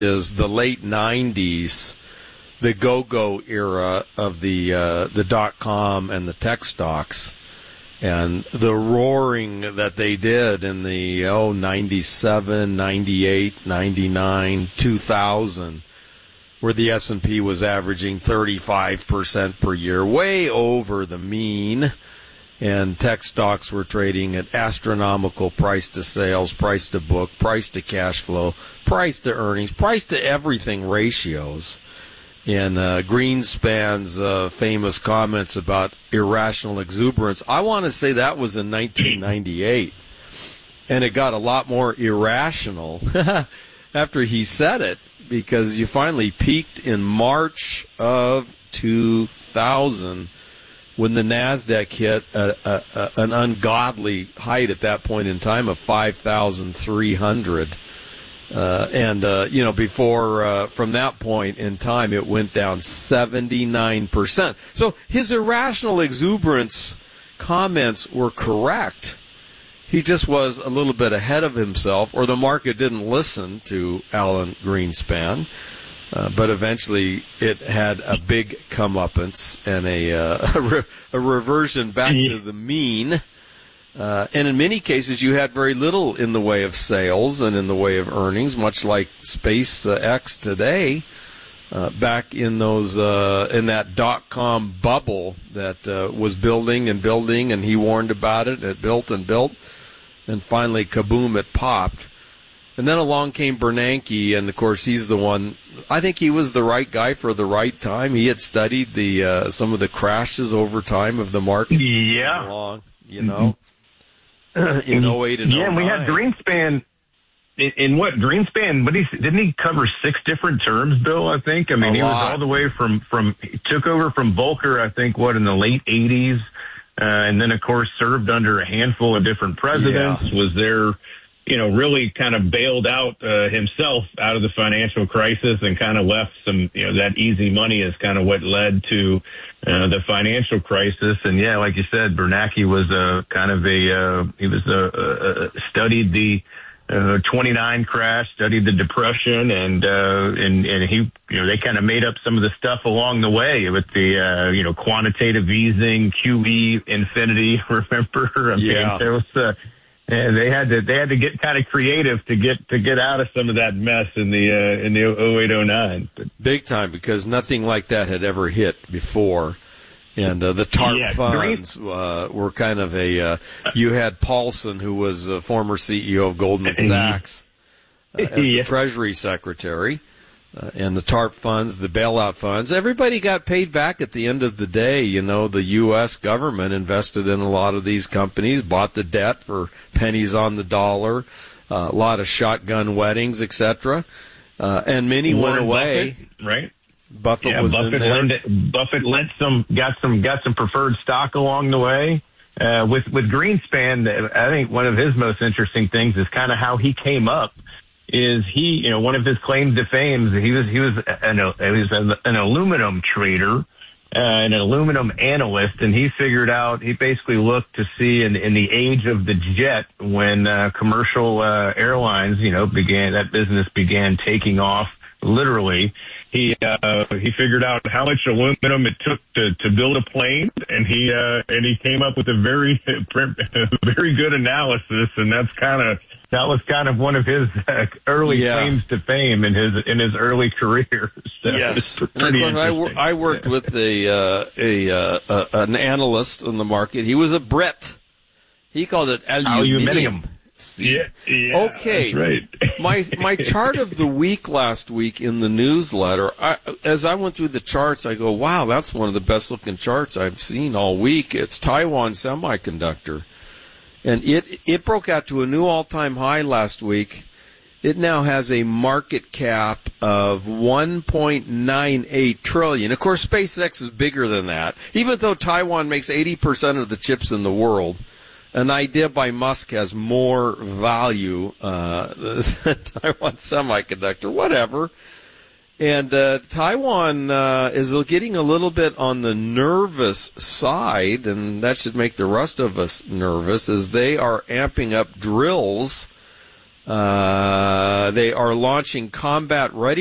is the late 90s, the go-go era of the dot-com and the tech stocks, and the roaring that they did in the 97, 98, 99, 2000, where the S&P was averaging 35% per year, way over the mean, and tech stocks were trading at astronomical price to sales, price to book, price to cash flow, price to earnings, price to everything ratios. And Greenspan's famous comments about irrational exuberance, I want to say that was in 1998. And it got a lot more irrational after he said it, because you finally peaked in March of 2000 when the NASDAQ hit an ungodly height at that point in time of 5,300. Before, from that point in time, it went down 79%. So his irrational exuberance comments were correct. He just was a little bit ahead of himself, or the market didn't listen to Alan Greenspan. But eventually it had a big comeuppance and a reversion back to the mean. And in many cases, you had very little in the way of sales and in the way of earnings, much like SpaceX today. Back in those in that dot-com bubble that was building, and he warned about it. It built, and finally, kaboom! It popped. And then along came Bernanke, and of course he's the one. I think he was the right guy for the right time. He had studied the some of the crashes over time of the market. Yeah, along, in 08 and 09. Yeah, and we had Greenspan. In what Greenspan? But didn't he cover 6 different terms, Bill? I think. I mean, he was all the way from he took over from Volcker. I think in the late 80s, and then of course served under a handful of different presidents. Yeah. Was there. Really kind of bailed out himself out of the financial crisis and kind of left some, that easy money is kind of what led to the financial crisis. And yeah, like you said, Bernanke was studied the 29 crash, studied the Depression, and he, they kind of made up some of the stuff along the way with the, quantitative easing, QE, infinity. Remember? Yeah. There was, and they had to get kind of creative to get out of some of that mess in the 08-09. Big time, because nothing like that had ever hit before. And the TARP funds were kind of you had Paulson, who was a former CEO of Goldman Sachs, as the Treasury Secretary. And the TARP funds, the bailout funds, everybody got paid back at the end of the day. The U.S. government invested in a lot of these companies, bought the debt for pennies on the dollar, a lot of shotgun weddings, etc. And many went away. Buffett, right? Buffett was in there. Buffett got some preferred stock along the way. With Greenspan, I think one of his most interesting things is kind of how he came up. Is he, one of his claims to fame, he was an aluminum trader, an aluminum analyst, and he basically looked to see in the age of the jet when commercial airlines, that business began taking off, literally. He figured out how much aluminum it took to build a plane, and he came up with a very very good analysis, and that was kind of one of his early claims to fame in his early career. So yes, and of course I worked with an analyst in the market. He was a Brit. He called it aluminium. Yeah, okay. That's my right. my chart of the week last week in the newsletter, as I went through the charts, I go, wow, that's one of the best looking charts I've seen all week. It's Taiwan Semiconductor. And it broke out to a new all-time high last week. It now has a market cap of $1.98 trillion. Of course, SpaceX is bigger than that. Even though Taiwan makes 80% of the chips in the world, an idea by Musk has more value than Taiwan Semiconductor, whatever. And Taiwan is getting a little bit on the nervous side, and that should make the rest of us nervous, as they are amping up drills They are launching combat ready